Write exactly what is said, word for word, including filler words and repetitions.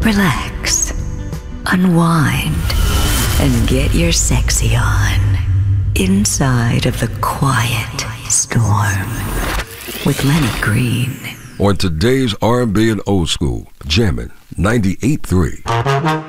relax, unwind, and get your sexy on inside of the quiet storm with Lenny Green. On today's R and B and old school, jamming ninety-eight point three.